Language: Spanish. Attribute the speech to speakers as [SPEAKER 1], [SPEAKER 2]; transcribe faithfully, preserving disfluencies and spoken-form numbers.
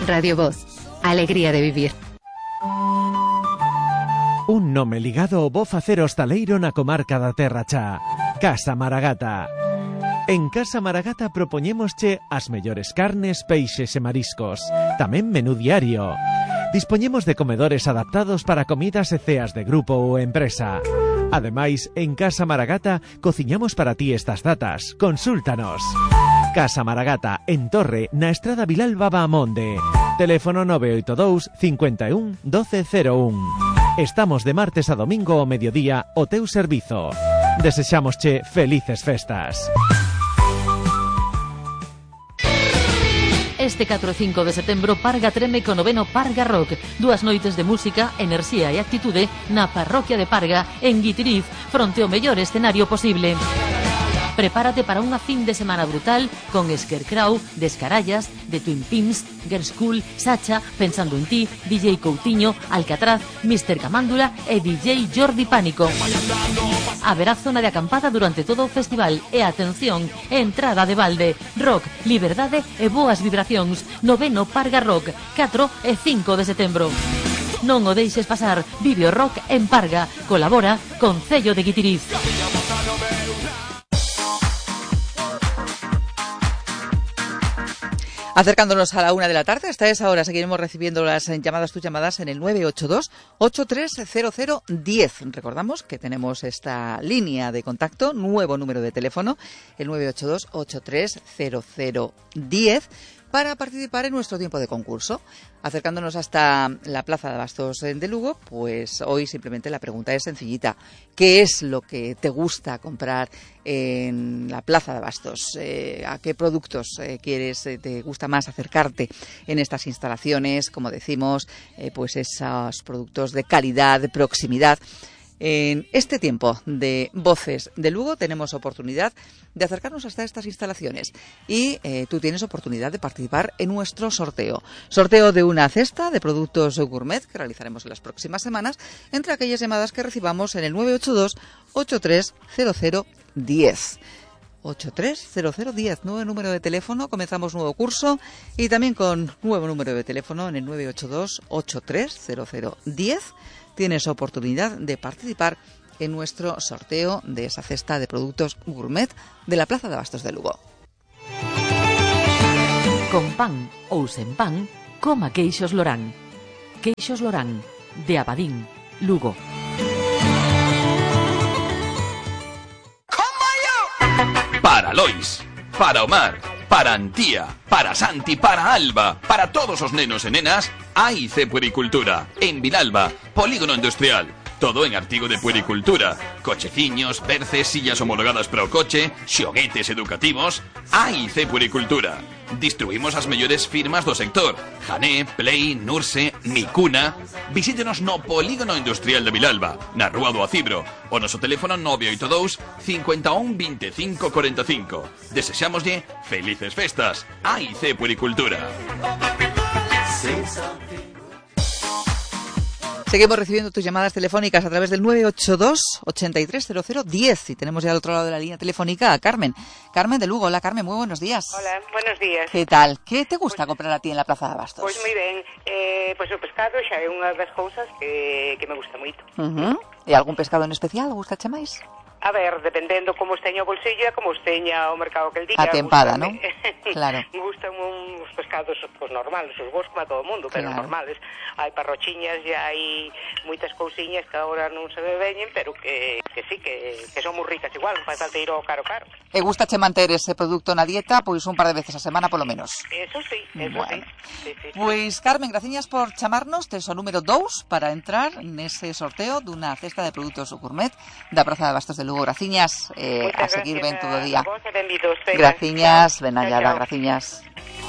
[SPEAKER 1] Radio Voz. Alegría de vivir.
[SPEAKER 2] Un nome ligado ao bo facer hostaleiro na comarca da Terra Cha. Casa Maragata. En Casa Maragata propoñémosche as mellores carnes, peixes e mariscos. Tamén menú diario. Dispoñemos de comedores adaptados para comidas e ceas de grupo ou empresa. Ademais, en Casa Maragata cociñamos para ti estas datas. Consúltanos. Casa Maragata, en Torre, na Estrada Vilalba Baamonde. Teléfono nove oito dous, cinco un, doce cero un. Estamos de martes a domingo ao mediodía o teu servizo. Desexámosche felices festas.
[SPEAKER 3] Este catro e cinco de setembro Parga treme co noveno Parga Rock. Dúas noites de música, enerxía e actitude na parroquia de Parga, en Guitiriz, fronte ao mellor escenario posible. Prepárate para unha fin de semana brutal con Scarecrow, Descarallas, The Twin Pins, Girls School, Sacha, Pensando en ti, D J Coutinho, Alcatraz, mister Camándula e D J Jordi Pánico. Haberá zona de acampada durante todo o festival e, atención, entrada de balde, rock, liberdade e boas vibracións. Noveno Parga Rock, catro e cinco de setembro. Non o deixes pasar, vive o rock en Parga. Colabora Concello de Guitiriz.
[SPEAKER 4] Acercándonos a la una de la tarde, hasta esa hora seguiremos recibiendo las llamadas, tus llamadas en el nueve ocho dos, ocho tres cero cero, diez. Recordamos que tenemos esta línea de contacto, nuevo número de teléfono, el nueve ocho dos, ocho tres cero cero, diez, para participar en nuestro tiempo de concurso. Acercándonos hasta la Plaza de Abastos de Lugo, pues hoy simplemente la pregunta es sencillita. ¿Qué es lo que te gusta comprar en la Plaza de Abastos? Eh, ¿A qué productos eh, quieres, eh, te gusta más acercarte en estas instalaciones? Como decimos, eh, pues esos productos de calidad, de proximidad. En este tiempo de Voces de Lugo tenemos oportunidad de acercarnos hasta estas instalaciones y eh, tú tienes oportunidad de participar en nuestro sorteo. Sorteo de una cesta de productos gourmet que realizaremos en las próximas semanas entre aquellas llamadas que recibamos en el nueve ocho dos, ocho tres cero cero, diez. ocho tres cero cero, diez, nuevo número de teléfono, comenzamos nuevo curso y también con nuevo número de teléfono en el nueve ocho dos, ocho tres cero cero, diez. Tienes oportunidad de participar en nuestro sorteo de esa cesta de productos gourmet de la Plaza de Abastos de Lugo.
[SPEAKER 3] Con pan ou sen pan, coma Queixos Lorán. Queixos Lorán, de Abadín, Lugo.
[SPEAKER 5] Para Lois, para Omar, para Antía, para Santi, para Alba, para todos os nenos e nenas, A I C Puericultura, en Vilalba, Polígono Industrial. Todo en artigo de puericultura. Cocheciños, berces, sillas homologadas para o coche, xoguetes educativos. A I C Puericultura. Distribuimos as mellores firmas do sector. Jané, Play, Nurse, Micuna. Visítenos no Polígono Industrial de Vilalba, na Rúa do Acibro. O noso teléfono nove oito dous, cinco un, veinticinco cuarenta y cinco. Desexámoslle felices festas. A I C Puericultura.
[SPEAKER 4] Seguimos recibiendo tus llamadas telefónicas a través del nueve ocho dos, ocho tres cero cero, diez y tenemos ya al otro lado de la línea telefónica a Carmen. Carmen de Lugo. Hola, Carmen, muy buenos días.
[SPEAKER 6] Hola, buenos días.
[SPEAKER 4] ¿Qué tal? ¿Qué te gusta pues, comprar a ti en la Plaza de Abastos?
[SPEAKER 6] Pois moi ben, eh, pois o pescado xa é unha das cousas que, que me gusta moito.
[SPEAKER 4] Uh-huh. E algún pescado en especial gustache máis?
[SPEAKER 6] A ver, dependendo como esteña o bolsillo e como esteña o mercado que el día.
[SPEAKER 4] A tempada, non? Claro.
[SPEAKER 6] Me gustan uns pescados pues, normales, os bons como a todo o mundo, pero claro, normales. Hai parrochiñas e hai moitas cousiñas que agora non se veñen, pero que, que sí, que, que son moi ricas igual, non fai falta ir ao caro caro.
[SPEAKER 4] E gustache manter ese produto na dieta pois un par de veces a semana polo menos?
[SPEAKER 6] Eso sí, eso bueno. sí. sí, sí, sí.
[SPEAKER 4] Pois, Carmen, graciñas por chamarnos, tes o número dous para entrar nese sorteo dunha cesta de produtos gourmet da Praza de Abastos de Lugo. Graciñas, eh, a seguir ben todo o día.
[SPEAKER 6] Graciñas, ben hallada,
[SPEAKER 4] graciñas.